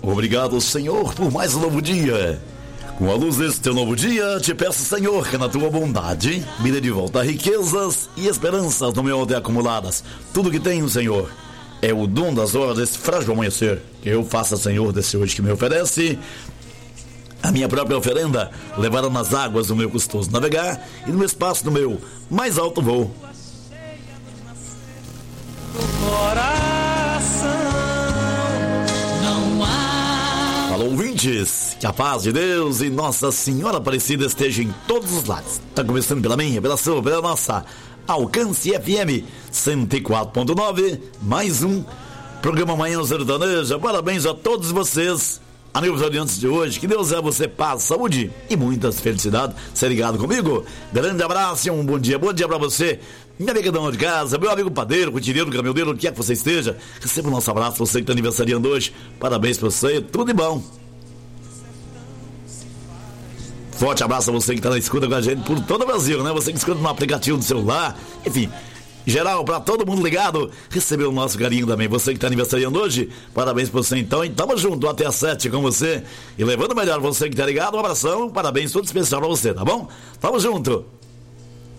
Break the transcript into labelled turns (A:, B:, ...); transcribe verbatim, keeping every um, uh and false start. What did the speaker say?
A: Obrigado, Senhor, por mais um novo dia. Com a luz deste teu novo dia, te peço, Senhor, que na tua bondade me dê de volta riquezas e esperanças no meu aldeia acumuladas. Tudo que tenho, Senhor, é o dom das horas desse frágil amanhecer. Que eu faça, Senhor, desse hoje que me oferece a minha própria oferenda, levada nas águas do meu custoso navegar e no espaço do meu mais alto voo. Alô, ouvintes, que a paz de Deus e Nossa Senhora Aparecida esteja em todos os lados. Está começando pela minha, pela sua, pela nossa Alcance F M cento e quatro ponto nove, mais um programa Manhã Sertaneja. Parabéns a todos vocês, aniversariantes de hoje. Que Deus é você, paz, saúde e muitas felicidades. Você ligado comigo? Grande abraço e um bom dia. Bom dia pra você, minha amiga dona de casa, meu amigo padeiro, cotineiro, caminhoneiro, onde quer que você esteja. Receba o nosso abraço, você que está aniversariando hoje. Parabéns pra você, tudo de bom. Forte abraço a você que está na escuta com a gente por todo o Brasil, né? Você que escuta no aplicativo do celular, enfim, geral, para todo mundo ligado, recebeu o nosso carinho também. Você que está aniversariando hoje, parabéns para você então. E tamo junto até às sete com você. E levando melhor você que está ligado, um abração, parabéns, tudo especial para você, tá bom? Tamo junto.